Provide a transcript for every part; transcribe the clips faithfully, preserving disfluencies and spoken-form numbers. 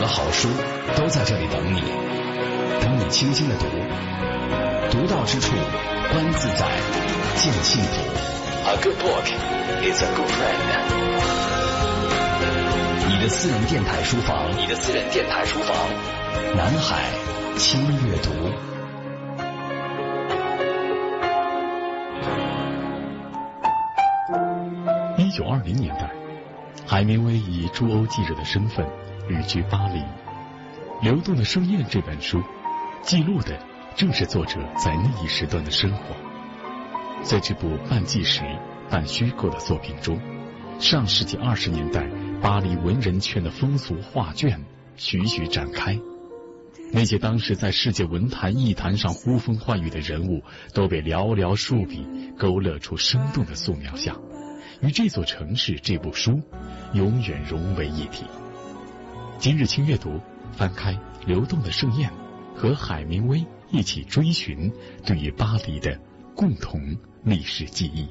好书都在这里等你，等你轻轻的读，读到之处观自在，见幸福。A good book is a good friend。你的私人电台书房，你的私人电台书房，南海轻阅读。 一九二零年代，海明威以驻欧记者的身份旅居巴黎。《流动的盛宴》这本书记录的正是作者在那一时段的生活。在这部半纪实半虚构的作品中，上世纪二十年代巴黎文人圈的风俗画卷徐徐展开，那些当时在世界文坛艺坛上呼风唤雨的人物都被寥寥数笔勾勒出生动的素描像，与这座城市这部书永远融为一体。今日轻阅读，翻开《流动的盛宴》，和海明威一起追寻对于巴黎的共同历史记忆。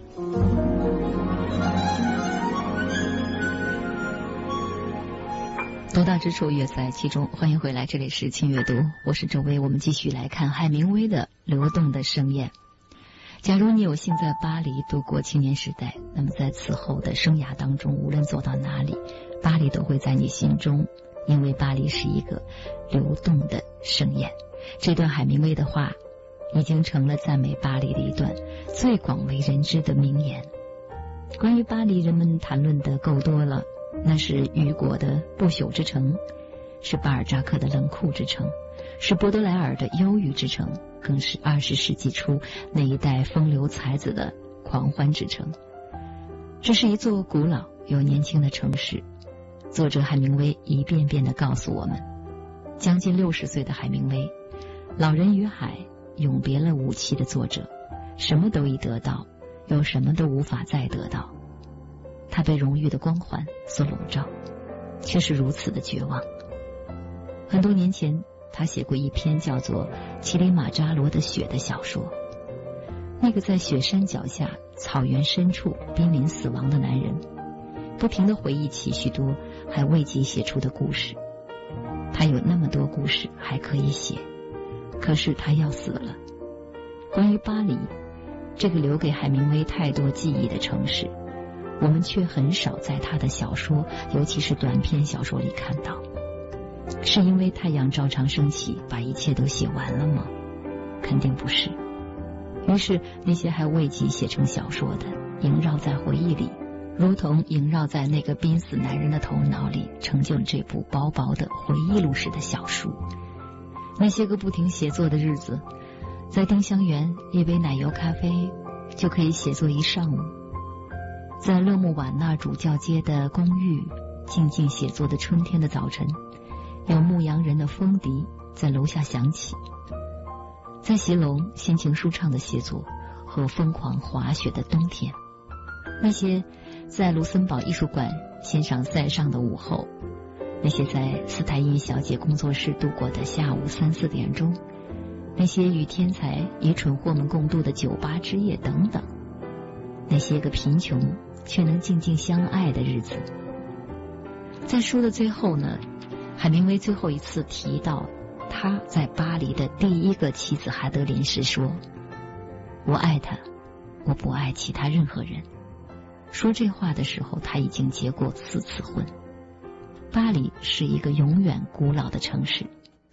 读到之处，乐在其中。欢迎回来，这里是轻阅读，我是周薇。我们继续来看海明威的《流动的盛宴》。假如你有幸在巴黎度过青年时代，那么在此后的生涯当中，无论走到哪里，巴黎都会在你心中，因为巴黎是一个流动的盛宴。这段海明威的话已经成了赞美巴黎的一段最广为人知的名言。关于巴黎，人们谈论的够多了，那是雨果的不朽之城，是巴尔扎克的冷酷之城，是波德莱尔的忧郁之城，更是二十世纪初那一代风流才子的狂欢之城。这是一座古老又年轻的城市，作者海明威一遍遍地告诉我们，将近六十岁的海明威，《老人与海》永别了武器的作者，什么都已得到，又什么都无法再得到。他被荣誉的光环所笼罩，却是如此的绝望。很多年前，他写过一篇叫做《乞力马扎罗的雪》的小说。那个在雪山脚下、草原深处濒临死亡的男人，不停地回忆起许多还未及写出的故事。他有那么多故事还可以写，可是他要死了。关于巴黎，这个留给海明威太多记忆的城市，我们却很少在他的小说，尤其是短篇小说里看到。是因为太阳照常升起，把一切都写完了吗？肯定不是。于是那些还未及写成小说的，萦绕在回忆里，如同萦绕在那个濒死男人的头脑里，成就了这部薄薄的回忆录式的小书。那些个不停写作的日子，在丁香园一杯奶油咖啡就可以写作一上午，在勒木瓦纳主教街的公寓静静写作的春天的早晨，有牧羊人的风笛在楼下响起，在席隆心情舒畅的写作和疯狂滑雪的冬天，那些在卢森堡艺术馆欣赏塞尚的午后，那些在斯泰因小姐工作室度过的下午三四点钟，那些与天才与蠢货们共度的酒吧之夜等等，那些个贫穷却能静静相爱的日子。在书的最后呢，海明威最后一次提到他在巴黎的第一个妻子海德琳时说，我爱她，我不爱其他任何人。说这话的时候，他已经结过四次婚。巴黎是一个永远古老的城市。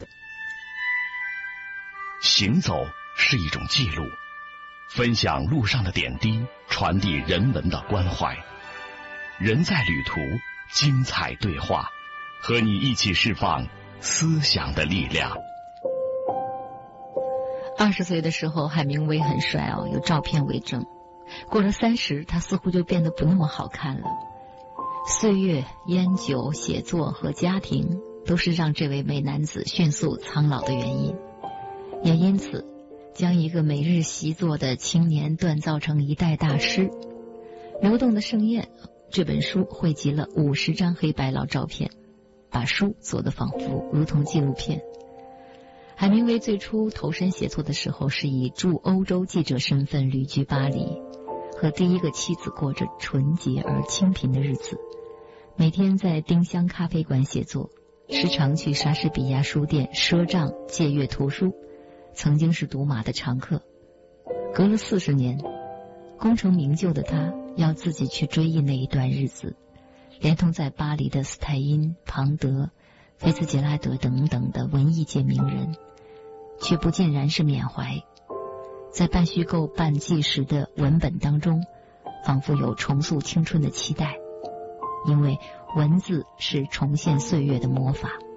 行走是一种记录，分享路上的点滴，传递人文的关怀。人在旅途，精彩对话，和你一起释放思想的力量。 二十岁的时候，海明威很帅哦，有照片为证。过了三十，他似乎就变得不那么好看了。岁月、烟酒、写作和家庭都是让这位美男子迅速苍老的原因，也因此将一个每日习作的青年锻造成一代大师。《流动的盛宴》这本书汇集了五十张黑白老照片，把书做得仿佛如同纪录片。海明威最初投身写作的时候，是以驻欧洲记者身份旅居巴黎，和第一个妻子过着纯洁而清贫的日子，每天在丁香咖啡馆写作， 时常去莎士比亚书店赊账借阅图书，曾经是赌马的常客。隔了四十年，功成名就的他要自己去追忆那一段日子，连同在巴黎的斯泰因、庞德、菲茨杰拉德等等的文艺界名人，却不尽然是缅怀。在半虚构半纪实的文本当中，仿佛有重塑青春的期待，因为文字是重现岁月的魔法。